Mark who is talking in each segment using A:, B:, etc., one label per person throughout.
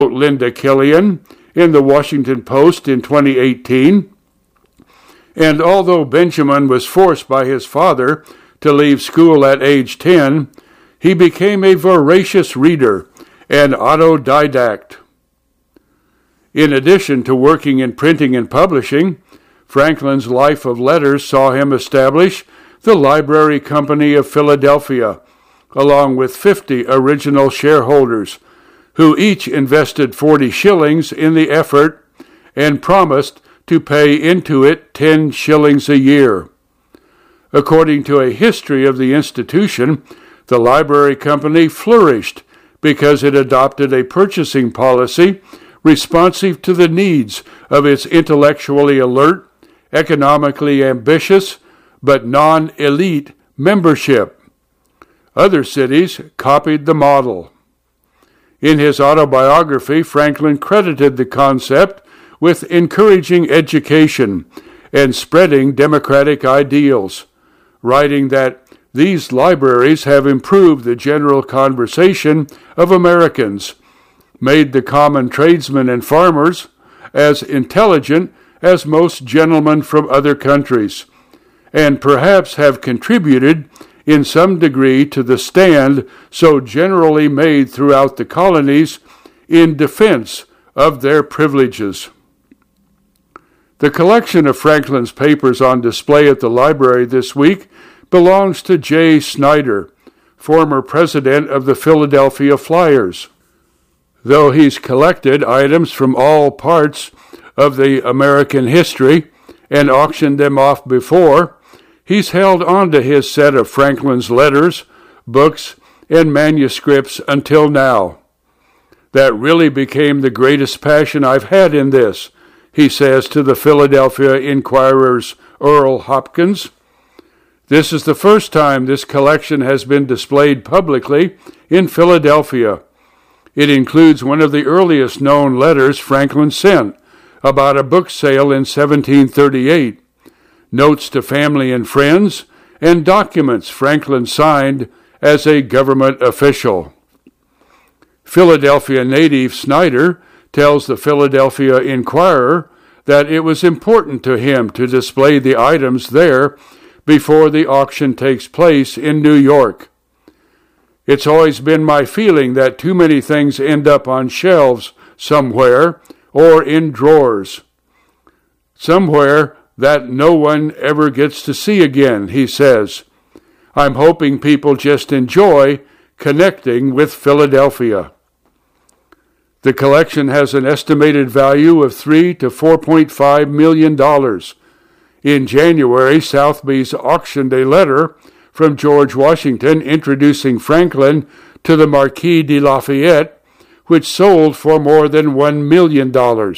A: Linda Killian in the Washington Post in 2018. And although Benjamin was forced by his father to leave school at age 10, he became a voracious reader and autodidact. In addition to working in printing and publishing, Franklin's life of letters saw him establish the Library Company of Philadelphia, along with 50 original shareholders, who each invested 40 shillings in the effort and promised to pay into it 10 shillings a year. According to a history of the institution, the Library Company flourished because it adopted a purchasing policy responsive to the needs of its intellectually alert, economically ambitious, but non-elite membership. Other cities copied the model. In his autobiography, Franklin credited the concept with encouraging education and spreading democratic ideals, writing that these libraries have improved the general conversation of Americans, made the common tradesmen and farmers as intelligent as most gentlemen from other countries, and perhaps have contributed in some degree to the stand so generally made throughout the colonies in defense of their privileges. The collection of Franklin's papers on display at the library this week belongs to J. Snyder, former president of the Philadelphia Flyers. Though he's collected items from all parts of the American history and auctioned them off before, he's held on to his set of Franklin's letters, books, and manuscripts until now. That really became the greatest passion I've had in this, he says to the Philadelphia Inquirer's Earl Hopkins. This is the first time this collection has been displayed publicly in Philadelphia. It includes one of the earliest known letters Franklin sent about a book sale in 1738, notes to family and friends, and documents Franklin signed as a government official. Philadelphia native Snyder tells the Philadelphia Inquirer that it was important to him to display the items there before the auction takes place in New York. It's always been my feeling that too many things end up on shelves somewhere or in drawers, somewhere that no one ever gets to see again, he says. I'm hoping people just enjoy connecting with Philadelphia. The collection has an estimated value of $3 to $4.5 million. In January, Sotheby's auctioned a letter from George Washington introducing Franklin to the Marquis de Lafayette, which sold for more than $1 million.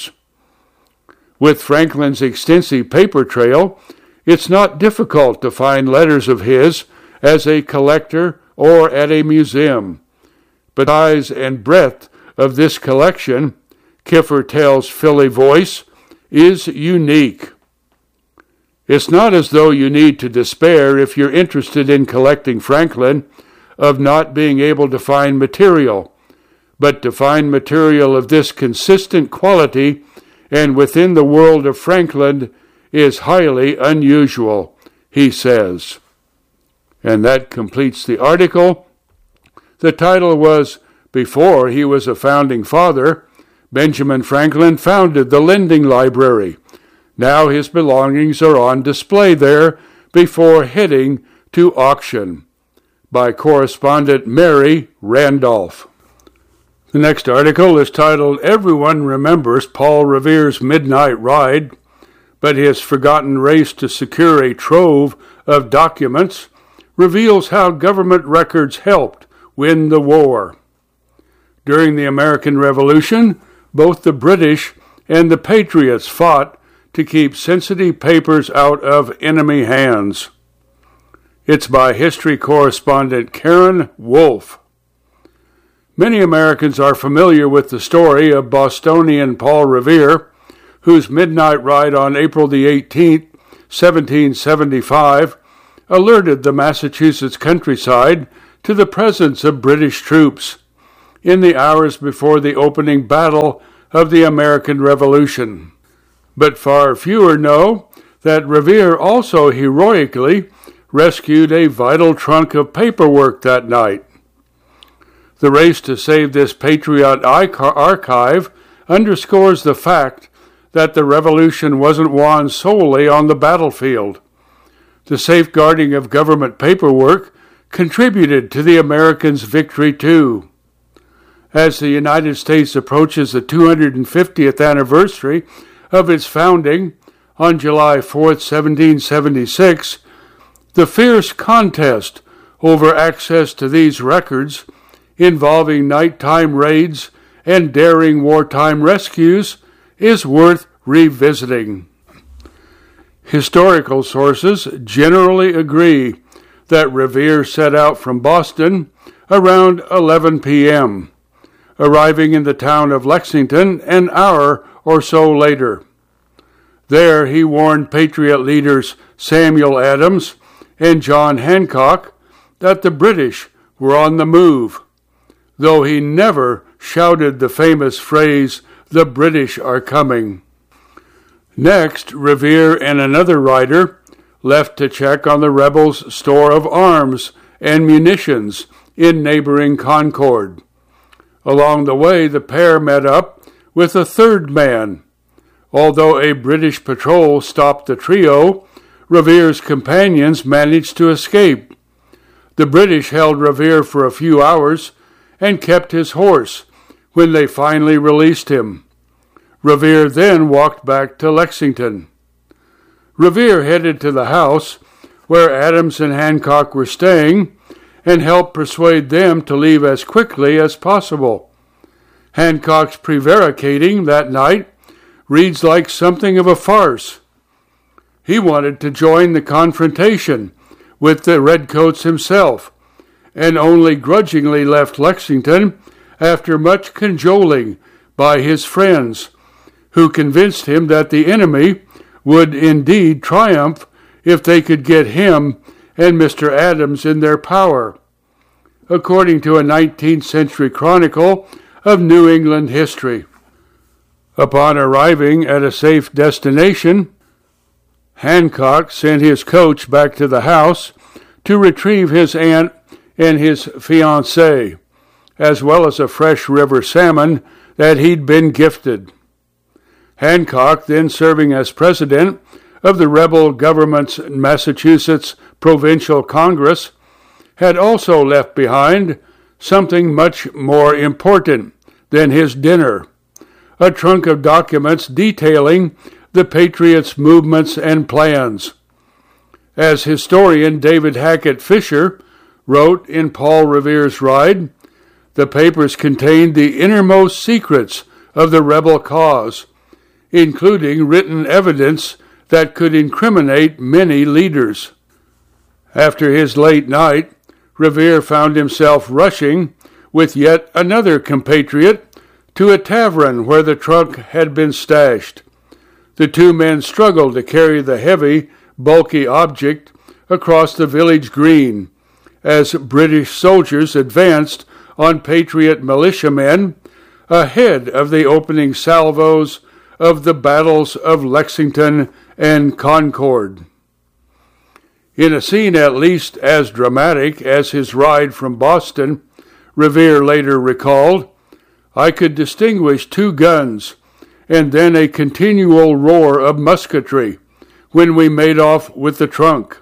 A: With Franklin's extensive paper trail, it's not difficult to find letters of his as a collector or at a museum. But the size and breadth of this collection, Kiffer tells Philly Voice, is unique. It's not as though you need to despair if you're interested in collecting Franklin of not being able to find material, but to find material of this consistent quality and within the world of Franklin is highly unusual, he says. And that completes the article. The title was, Before He Was a Founding Father, Benjamin Franklin Founded the Lending Library. Now his belongings are on display there before heading to auction. By correspondent Mary Randolph. The next article is titled, Everyone Remembers Paul Revere's Midnight Ride, but his forgotten race to secure a trove of documents reveals how government records helped win the war. During the American Revolution, both the British and the Patriots fought to keep sensitive papers out of enemy hands. It's by history correspondent Karen Wolf. Many Americans are familiar with the story of Bostonian Paul Revere, whose midnight ride on April the 18th, 1775, alerted the Massachusetts countryside to the presence of British troops. in the hours before the opening battle of the American Revolution. But far fewer know that Revere also heroically rescued a vital trunk of paperwork that night. The race to save this Patriot archive underscores the fact that the revolution wasn't won solely on the battlefield. The safeguarding of government paperwork contributed to the Americans' victory too. As the United States approaches the 250th anniversary of its founding on July 4, 1776, the fierce contest over access to these records, involving nighttime raids and daring wartime rescues, is worth revisiting. Historical sources generally agree that Revere set out from Boston around 11 p.m., arriving in the town of Lexington an hour or so later. There he warned Patriot leaders Samuel Adams and John Hancock that the British were on the move, though he never shouted the famous phrase, "The British are coming." Next, Revere and another rider left to check on the rebels' store of arms and munitions in neighboring Concord. Along the way, the pair met up with a third man. Although a British patrol stopped the trio, Revere's companions managed to escape. The British held Revere for a few hours and kept his horse when they finally released him. Revere then walked back to Lexington. Revere headed to the house where Adams and Hancock were staying and helped persuade them to leave as quickly as possible. Hancock's prevaricating that night reads like something of a farce. He wanted to join the confrontation with the Redcoats himself, and only grudgingly left Lexington after much cajoling by his friends, who convinced him that the enemy would indeed triumph if they could get him and Mr. Adams in their power, according to a 19th century chronicle of New England history. Upon arriving at a safe destination, Hancock sent his coach back to the house to retrieve his aunt and his fiancée, as well as a fresh river salmon that he'd been gifted. Hancock, then serving as president of the rebel government's Massachusetts Provincial Congress, had also left behind something much more important than his dinner, a trunk of documents detailing the Patriots' movements and plans. As historian David Hackett Fisher wrote in Paul Revere's Ride, the papers contained the innermost secrets of the rebel cause, including written evidence that could incriminate many leaders. After his late night, Revere found himself rushing with yet another compatriot to a tavern where the trunk had been stashed. The two men struggled to carry the heavy, bulky object across the village green as British soldiers advanced on Patriot militiamen ahead of the opening salvos of the battles of Lexington and Concord. In a scene at least as dramatic as his ride from Boston, Revere later recalled, "I could distinguish two guns and then a continual roar of musketry when we made off with the trunk."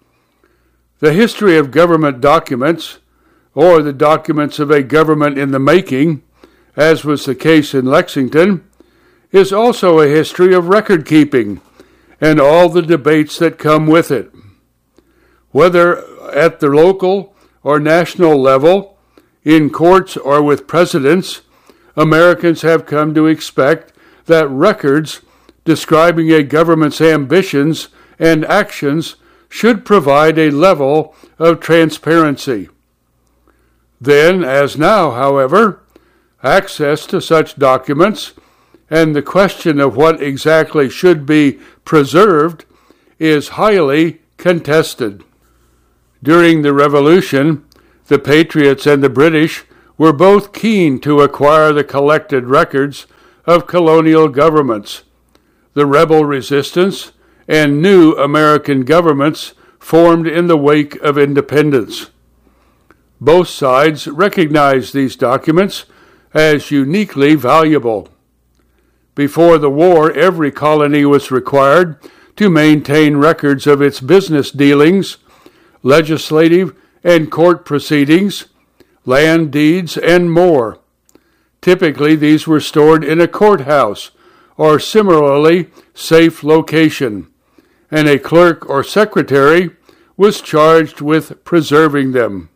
A: The history of government documents, or the documents of a government in the making, as was the case in Lexington, is also a history of record-keeping and all the debates that come with it. Whether at the local or national level, in courts or with presidents, Americans have come to expect that records describing a government's ambitions and actions should provide a level of transparency. Then, as now, however, access to such documents and the question of what exactly should be preserved is highly contested. During the Revolution, the Patriots and the British were both keen to acquire the collected records of colonial governments, the rebel resistance, and new American governments formed in the wake of independence. Both sides recognized these documents as uniquely valuable. Before the war, every colony was required to maintain records of its business dealings, legislative and court proceedings, land deeds, and more. Typically, these were stored in a courthouse or similarly safe location, and a clerk or secretary was charged with preserving them.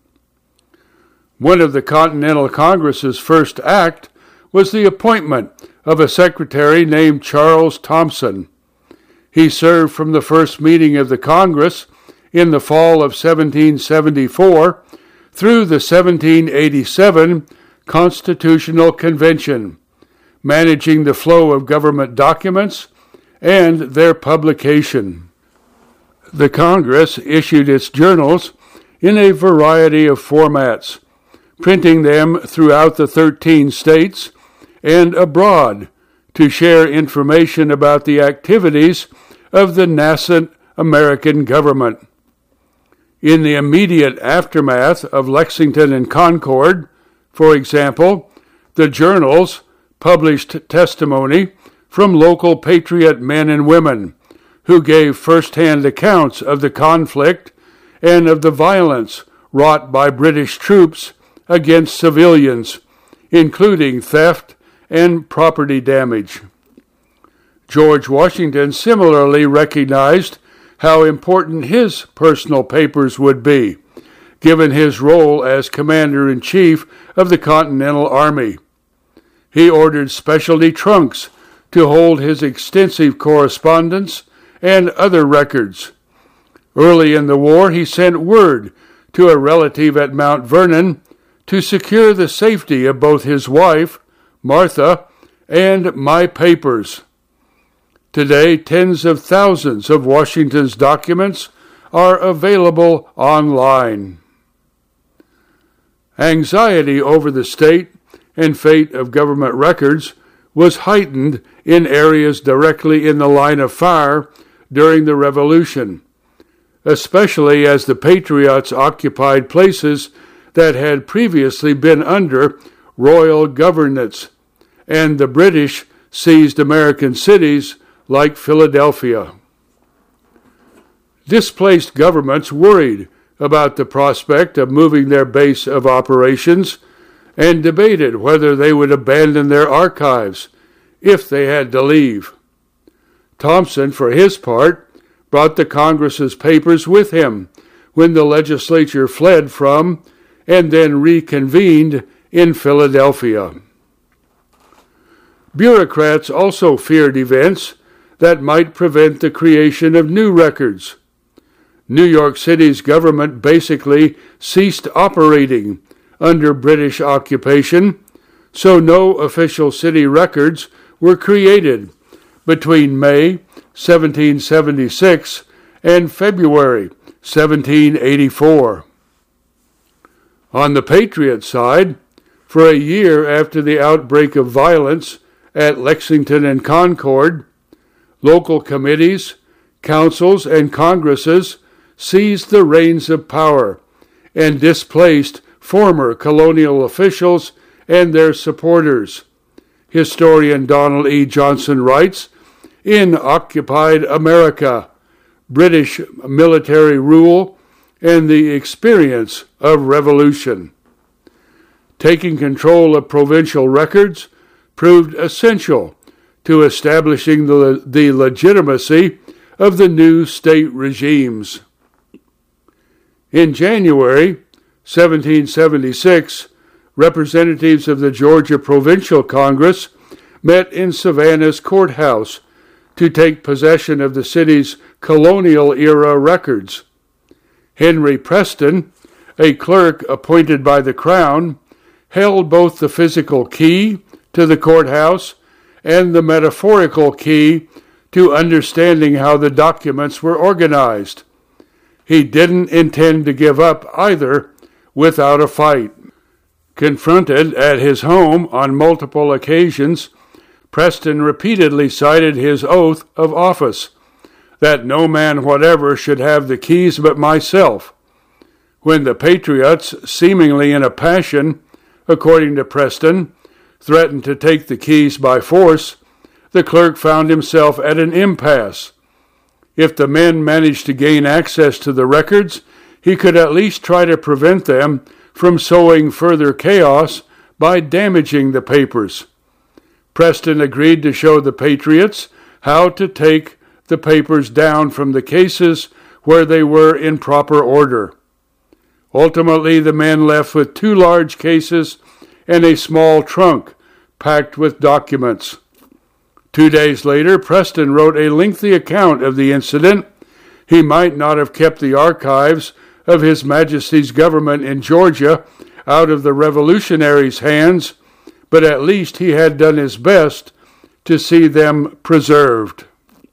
A: One of the Continental Congress's first act was the appointment of a secretary named Charles Thomson. He served from the first meeting of the Congress in the fall of 1774 through the 1787 Constitutional Convention, managing the flow of government documents and their publication. The Congress issued its journals in a variety of formats, printing them throughout the 13 states and abroad to share information about the activities of the nascent American government. In the immediate aftermath of Lexington and Concord, for example, the journals published testimony from local patriot men and women who gave first-hand accounts of the conflict and of the violence wrought by British troops against civilians, including theft and property damage. George Washington similarly recognized how important his personal papers would be, given his role as Commander-in-Chief of the Continental Army. He ordered specialty trunks to hold his extensive correspondence and other records. Early in the war, he sent word to a relative at Mount Vernon to secure the safety of both his wife, Martha, and my papers. Today, tens of thousands of Washington's documents are available online. Anxiety over the state and fate of government records was heightened in areas directly in the line of fire during the Revolution, especially as the Patriots occupied places that had previously been under royal governance, and the British seized American cities like Philadelphia. Displaced governments worried about the prospect of moving their base of operations and debated whether they would abandon their archives if they had to leave. Thomson, for his part, brought the Congress's papers with him when the legislature fled from and then reconvened in Philadelphia. Bureaucrats also feared events that might prevent the creation of new records. New York City's government basically ceased operating under British occupation, so no official city records were created between May 1776 and February 1784. On the Patriot side, for a year after the outbreak of violence at Lexington and Concord, local committees, councils, and congresses seized the reins of power and displaced former colonial officials and their supporters. Historian Donald E. Johnson writes, "In Occupied America, British military rule and the experience of revolution." Taking control of provincial records proved essential to establishing the legitimacy of the new state regimes. In January 1776, representatives of the Georgia Provincial Congress met in Savannah's courthouse to take possession of the city's colonial-era records. Henry Preston, a clerk appointed by the Crown, held both the physical key to the courthouse and the metaphorical key to understanding how the documents were organized. He didn't intend to give up either without a fight. Confronted at his home on multiple occasions, Preston repeatedly cited his oath of office, that no man whatever should have the keys but myself. When the patriots, seemingly in a passion, according to Preston, threatened to take the keys by force, the clerk found himself at an impasse. If the men managed to gain access to the records, he could at least try to prevent them from sowing further chaos by damaging the papers. Preston agreed to show the patriots how to take the papers down from the cases where they were in proper order. Ultimately, the men left with 2 large cases and a small trunk packed with documents. 2 days later, Preston wrote a lengthy account of the incident. He might not have kept the archives of His Majesty's government in Georgia out of the revolutionaries' hands, but at least he had done his best to see them preserved.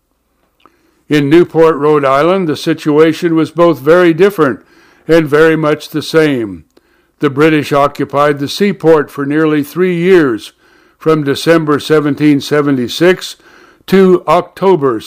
A: In Newport, Rhode Island, the situation was both very different and very much the same. The British occupied the seaport for nearly 3 years, from December 1776 to October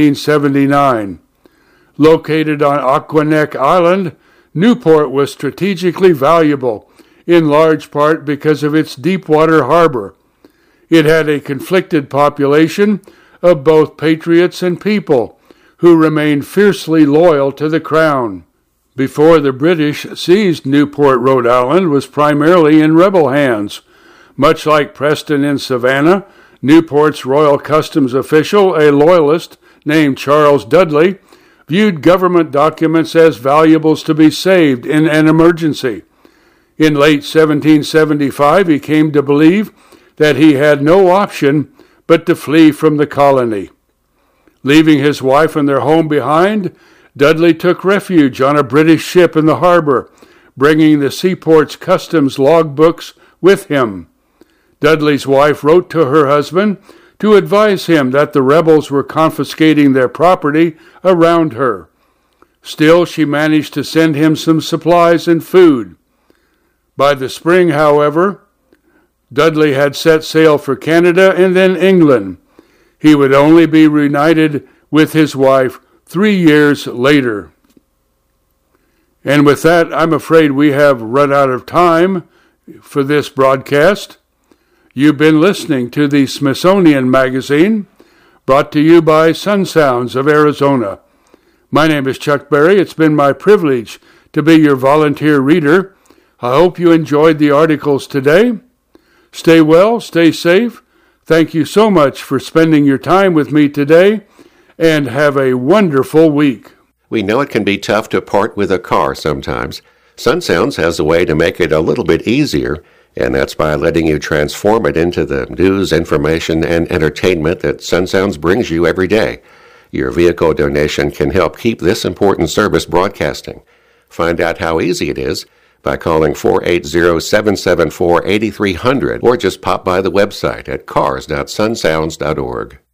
A: 1779. Located on Aquaneck Island, Newport was strategically valuable, in large part because of its deep-water harbor. It had a conflicted population of both patriots and people who remained fiercely loyal to the crown. Before the British seized Newport, Rhode Island was primarily in rebel hands. Much like Preston in Savannah, Newport's Royal Customs official, a loyalist named Charles Dudley, viewed government documents as valuables to be saved in an emergency. In late 1775, he came to believe that he had no option but to flee from the colony. Leaving his wife and their home behind, Dudley took refuge on a British ship in the harbor, bringing the seaport's customs logbooks with him. Dudley's wife wrote to her husband to advise him that the rebels were confiscating their property around her. Still, she managed to send him some supplies and food. By the spring, however, Dudley had set sail for Canada and then England. He would only be reunited with his wife 3 years later. And with that, I'm afraid we have run out of time for this broadcast. You've been listening to the Smithsonian Magazine, brought to you by Sun Sounds of Arizona. My name is Chuck Berry. It's been my privilege to be your volunteer reader. I hope you enjoyed the articles today. Stay well, stay safe. Thank you so much for spending your time with me today, and have a wonderful week.
B: We know it can be tough to part with a car sometimes. Sun Sounds has a way to make it a little bit easier, and that's by letting you transform it into the news, information, and entertainment that Sun Sounds brings you every day. Your vehicle donation can help keep this important service broadcasting. Find out how easy it is by calling 480-774-8300 or just pop by the website at cars.sunsounds.org.